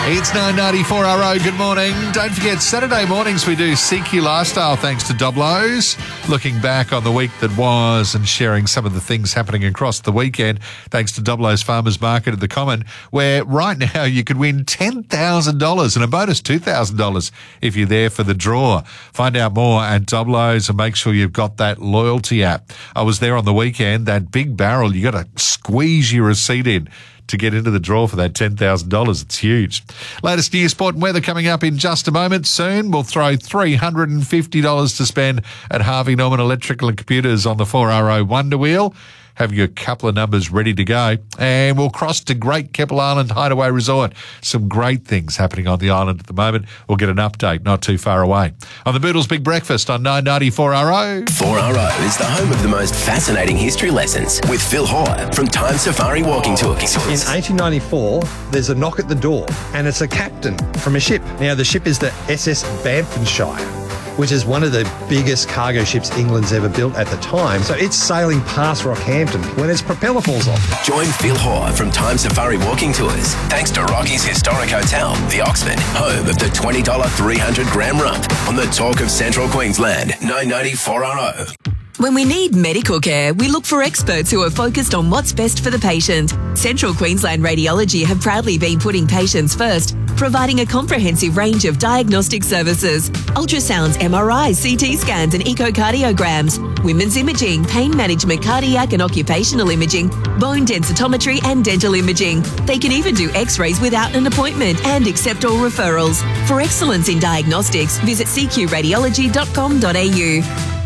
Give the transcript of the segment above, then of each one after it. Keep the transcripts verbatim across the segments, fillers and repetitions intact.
It's nine ninety-four R O. Good morning. Don't forget, Saturday mornings we do C Q Lifestyle thanks to Doblo's. Looking back on the week that was and sharing some of the things happening across the weekend thanks to Doblo's Farmers Market at the Common, where right now you could win ten thousand dollars and a bonus two thousand dollars if you're there for the draw. Find out more at Doblo's and make sure you've got that loyalty app. I was there on the weekend. That big barrel, you got to squeeze your receipt in to get into the draw for that ten thousand dollars. It's huge. Latest news, sport and weather coming up in just a moment. Soon we'll throw three hundred fifty dollars to spend at Harvey Norman Electrical and Computers on the four R O Wonder Wheel. Have your couple of numbers ready to go. And we'll cross to Great Keppel Island Hideaway Resort. Some great things happening on the island at the moment. We'll get an update not too far away. On the Boodles Big Breakfast on nine ninety-four R O. four R O is the home of the most fascinating history lessons with Phil Hoare from Time Safari Walking Tours. In eighteen ninety-four, there's a knock at the door, and it's a captain from a ship. Now, the ship is the S S Bamfordshire, which is one of the biggest cargo ships England's ever built at the time. So it's sailing past Rockhampton when its propeller falls off. Join Phil Hoare from Time Safari Walking Tours, thanks to Rocky's Historic Hotel, the Oxford, home of the twenty dollars three hundred gram rump, on the Talk of Central Queensland, nine ninety-four R O. When we need medical care, we look for experts who are focused on what's best for the patient. Central Queensland Radiology have proudly been putting patients first, providing a comprehensive range of diagnostic services: ultrasounds, M R Is, C T scans and echocardiograms, women's imaging, pain management, cardiac and occupational imaging, bone densitometry and dental imaging. They can even do x-rays without an appointment and accept all referrals. For excellence in diagnostics, visit c q radiology dot com dot a u.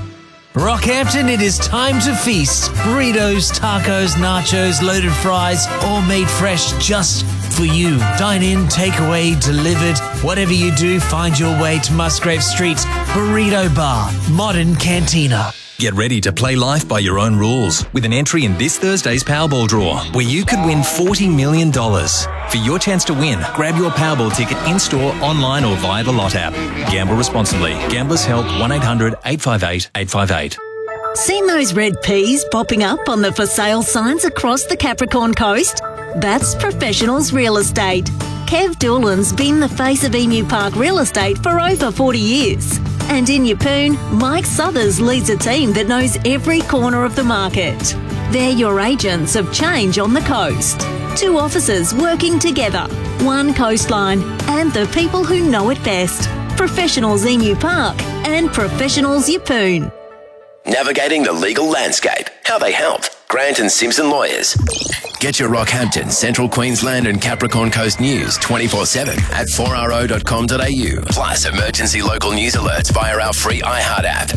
Rockhampton, it is time to feast. Burritos, tacos, nachos, loaded fries, all made fresh just for you. Dine in, take away, delivered. Whatever you do, find your way to Musgrave Street's Burrito Bar, Modern Cantina. Get ready to play life by your own rules with an entry in this Thursday's Powerball draw, where you could win forty million dollars. For your chance to win, grab your Powerball ticket in-store, online or via the Lot app. Gamble responsibly. Gamblers Help, one eight hundred eight five eight eight five eight. Seen those red peas popping up on the for sale signs across the Capricorn coast? That's Professionals Real Estate. Kev Doolan's been the face of Emu Park Real Estate for over forty years. And in Yeppoon, Mike Southers leads a team that knows every corner of the market. They're your agents of change on the coast. Two officers working together, one coastline, and the people who know it best. Professionals Emu Park and Professionals Yeppoon. Navigating the legal landscape. How they help. Grant and Simpson Lawyers. Get your Rockhampton, Central Queensland and Capricorn Coast news twenty-four seven at four r o dot com dot a u. Plus emergency local news alerts via our free iHeart app.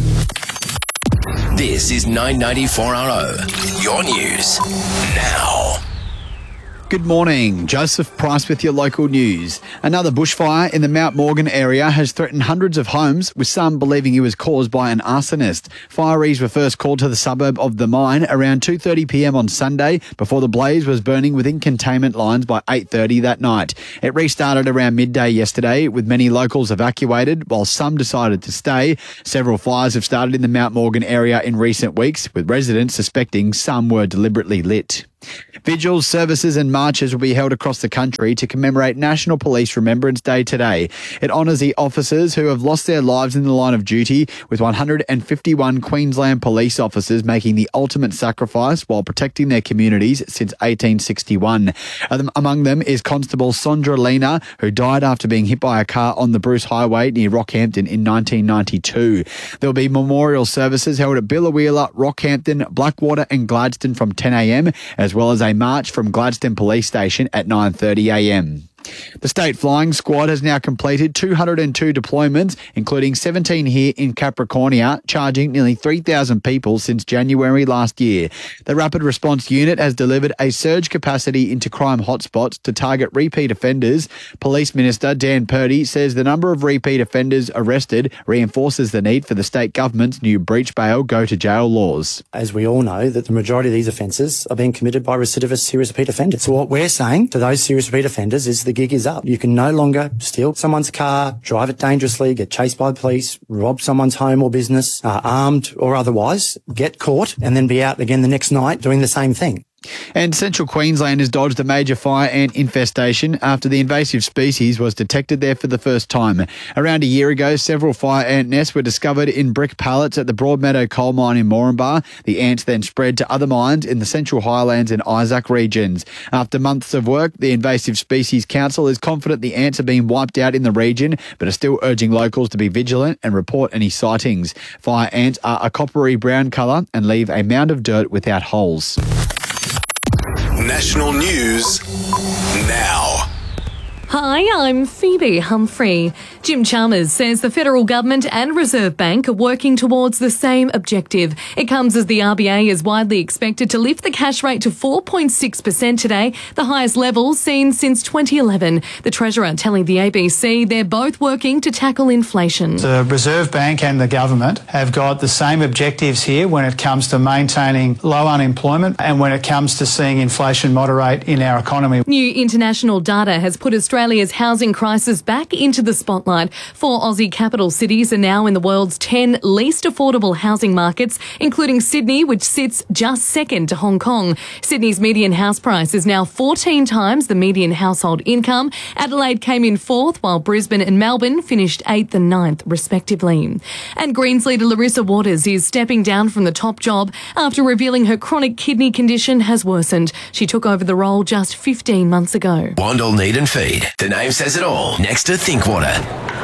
This is nine ninety-four R O. Your news now. Good morning. Joseph Price with your local news. Another bushfire in the Mount Morgan area has threatened hundreds of homes, with some believing it was caused by an arsonist. Fireys were first called to the suburb of The Mine around two thirty p m on Sunday, before the blaze was burning within containment lines by eight thirty that night. It restarted around midday yesterday, with many locals evacuated, while some decided to stay. Several fires have started in the Mount Morgan area in recent weeks, with residents suspecting some were deliberately lit. Vigils, services and marches will be held across the country to commemorate National Police Remembrance Day today. It honours the officers who have lost their lives in the line of duty, with one hundred fifty-one Queensland police officers making the ultimate sacrifice while protecting their communities since eighteen sixty-one. Among them is Constable Sondra Lena, who died after being hit by a car on the Bruce Highway near Rockhampton in nineteen ninety-two. There will be memorial services held at Biloela, Rockhampton, Blackwater and Gladstone from ten a m, as well as a march from Gladstone Police Station at nine thirty a m. The State Flying Squad has now completed two hundred two deployments, including seventeen here in Capricornia, charging nearly three thousand people since January last year. The Rapid Response Unit has delivered a surge capacity into crime hotspots to target repeat offenders. Police Minister Dan Purdy says the number of repeat offenders arrested reinforces the need for the state government's new breach bail, go to jail laws. As we all know, that the majority of these offences are being committed by recidivist serious repeat offenders. So what we're saying to those serious repeat offenders is the gig is up. You can no longer steal someone's car, drive it dangerously, get chased by the police, rob someone's home or business, uh, armed or otherwise, get caught, and then be out again the next night doing the same thing. And Central Queensland has dodged a major fire ant infestation after the invasive species was detected there for the first time. Around a year ago, several fire ant nests were discovered in brick pallets at the Broadmeadow coal mine in Moranbah. The ants then spread to other mines in the Central Highlands and Isaac regions. After months of work, the Invasive Species Council is confident the ants are being wiped out in the region, but are still urging locals to be vigilant and report any sightings. Fire ants are a coppery brown colour and leave a mound of dirt without holes. National news now. Hi, I'm Phoebe Humphrey. Jim Chalmers says the federal government and Reserve Bank are working towards the same objective. It comes as the R B A is widely expected to lift the cash rate to four point six percent today, the highest level seen since twenty eleven. The Treasurer telling the A B C they're both working to tackle inflation. The Reserve Bank and the government have got the same objectives here when it comes to maintaining low unemployment and when it comes to seeing inflation moderate in our economy. New international data has put Australia Australia's housing crisis back into the spotlight. Four Aussie capital cities are now in the world's ten least affordable housing markets, including Sydney, which sits just second to Hong Kong. Sydney's median house price is now fourteen times the median household income. Adelaide came in fourth, while Brisbane and Melbourne finished eighth and ninth, respectively. And Greens leader Larissa Waters is stepping down from the top job after revealing her chronic kidney condition has worsened. She took over the role just fifteen months ago. Wandle Need and Feed. The name says it all. Next to Thinkwater.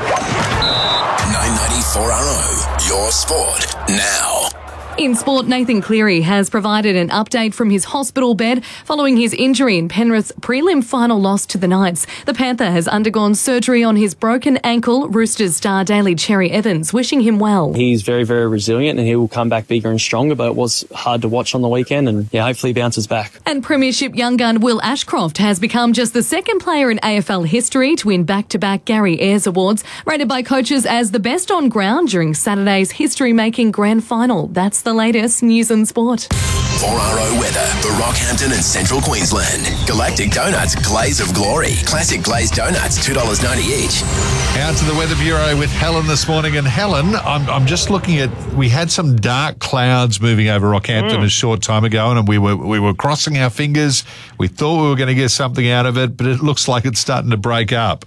nine ninety-four R O. Your sport now. In sport, Nathan Cleary has provided an update from his hospital bed following his injury in Penrith's prelim final loss to the Knights. The Panther has undergone surgery on his broken ankle. Roosters star Daly Cherry Evans wishing him well. He's very, very resilient and he will come back bigger and stronger, but it was hard to watch on the weekend and yeah, hopefully he bounces back. And Premiership young gun Will Ashcroft has become just the second player in A F L history to win back-to-back Gary Ayres Awards, rated by coaches as the best on ground during Saturday's history-making grand final. That's the latest news and sport. four R O weather for Rockhampton and Central Queensland. Galactic Donuts Glaze of Glory. Classic glazed donuts, two dollars ninety each. Out to the Weather Bureau with Helen this morning. And Helen, I'm, I'm just looking at, we had some dark clouds moving over Rockhampton mm. a short time ago, and we were we were crossing our fingers. We thought we were going to get something out of it, but it looks like it's starting to break up.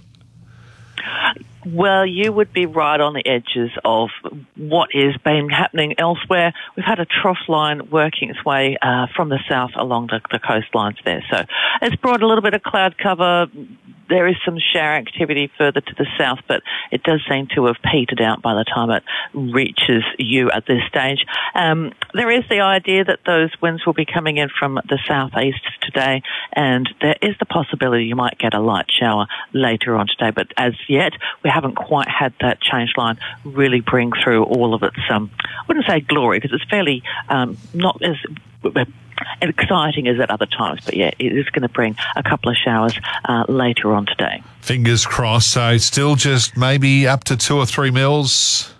Well, you would be right on the edges of what has been happening elsewhere. We've had a trough line working its way uh, from the south along the, the coastlines there. So it's brought a little bit of cloud cover. There is some shower activity further to the south, but it does seem to have petered out by the time it reaches you at this stage. Um, there is the idea that those winds will be coming in from the southeast today, and there is the possibility you might get a light shower later on today. But as yet, we haven't quite had that change line really bring through all of its, um, I wouldn't say glory, because it's fairly um, not as exciting as at other times, but yeah, it is going to bring a couple of showers uh, later on today. Fingers crossed. So still just maybe up to two or three mils.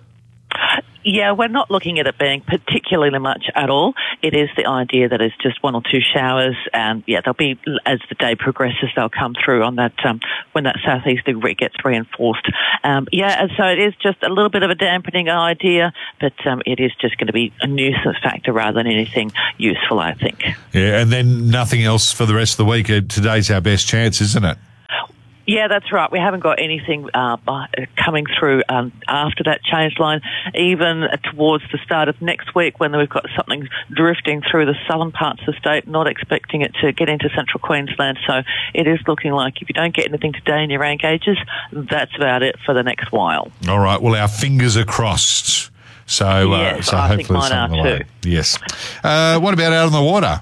Yeah, we're not looking at it being particularly much at all. It is the idea that it's just one or two showers, and yeah, they'll be, as the day progresses, they'll come through on that, um, when that southeasterly wind gets reinforced. Um, yeah, and so it is just a little bit of a dampening idea, but um, it is just going to be a nuisance factor rather than anything useful, I think. Yeah, and then nothing else for the rest of the week. Today's our best chance, isn't it? Yeah, that's right. We haven't got anything uh, coming through um, after that change line, even towards the start of next week when we've got something drifting through the southern parts of the state, not expecting it to get into central Queensland. So it is looking like if you don't get anything today in your rain gauges, that's about it for the next while. All right. Well, our fingers are crossed. So, yes, uh, so I hopefully think mine are too. Yes. Uh, what about out on the water?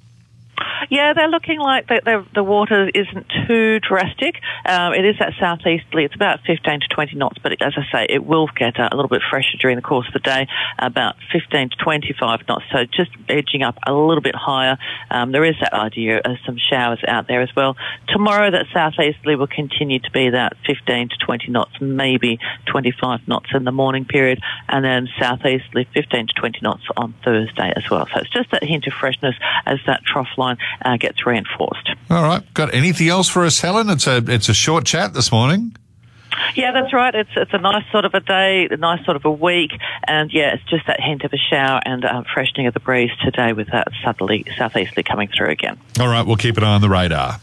Yeah, they're looking like the, the, the water isn't too drastic. Um, it is that southeasterly. It's about fifteen to twenty knots, but it, as I say, it will get a, a little bit fresher during the course of the day, about fifteen to twenty-five knots, so just edging up a little bit higher. Um, there is that idea of some showers out there as well. Tomorrow, that southeasterly will continue to be that fifteen to twenty knots, maybe twenty-five knots in the morning period, and then southeasterly fifteen to twenty knots on Thursday as well. So it's just that hint of freshness as that trough line Uh, gets reinforced. All right. Got anything else for us, Helen? It's a it's a short chat this morning. Yeah, that's right. It's it's a nice sort of a day, a nice sort of a week, and yeah, it's just that hint of a shower and um, freshening of the breeze today with that southerly, southeasterly coming through again. All right, we'll keep an eye on the radar.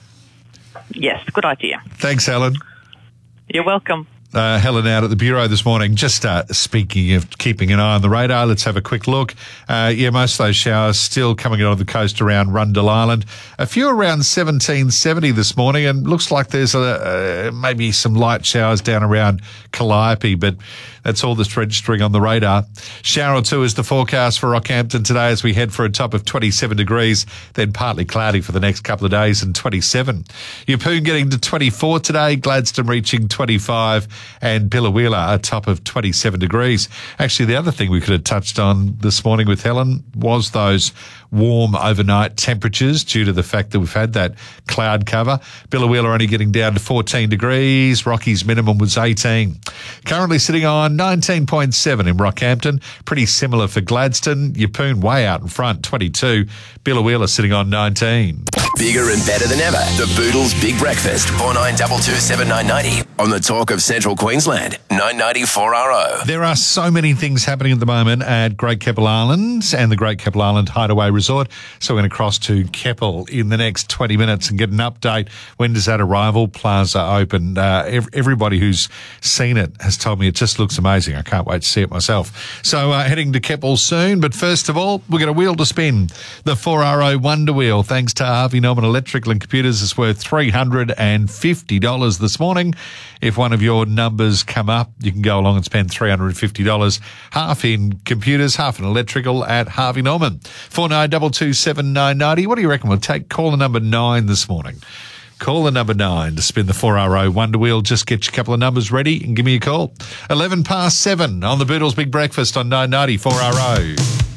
Yes, good idea. Thanks, Helen. You're welcome. Uh, Helen out at the Bureau this morning. Just uh, speaking of keeping an eye on the radar, let's have a quick look. Uh, yeah, most of those showers still coming out of the coast around Rundle Island. A few around seventeen seventy this morning, and looks like there's a, uh, maybe some light showers down around Calliope, but that's all that's registering on the radar. Shower or two is the forecast for Rockhampton today as we head for a top of twenty-seven degrees, then partly cloudy for the next couple of days and twenty-seven. Yeppoon getting to twenty-four today, Gladstone reaching twenty-five, and Biloela a top of twenty-seven degrees. Actually, the other thing we could have touched on this morning with Helen was those warm overnight temperatures due to the fact that we've had that cloud cover. Biloela only getting down to fourteen degrees. Rocky's minimum was eighteen. Currently sitting on nineteen point seven in Rockhampton. Pretty similar for Gladstone. Yeppoon way out in front, twenty-two. Biloela sitting on nineteen. Bigger and better than ever. The Boodles Big Breakfast. four nine two two seven nine nine zero. On the Talk of Central Queensland. nine ninety-four R O. There are so many things happening at the moment at Great Keppel Island and the Great Keppel Island Hideaway Resort. So we're going to cross to Keppel in the next twenty minutes and get an update. When does that Arrival Plaza open? Uh, ev- everybody who's seen it has told me it just looks amazing. I can't wait to see it myself. So uh, heading to Keppel soon. But first of all, we've got a wheel to spin. The four R O Wonder Wheel, thanks to Harvey Norman Electrical and Computers, is worth three hundred fifty dollars this morning. If one of your numbers come up, you can go along and spend three hundred fifty dollars, half in computers, half in electrical at Harvey Norman. four nine two two seven nine nine zero. What do you reckon? We'll take call the number nine this morning. Call the number nine to spin the four R O Wonder Wheel. Just get your couple of numbers ready and give me a call. eleven past seven on the Boodles Big Breakfast on nine ninety four R O.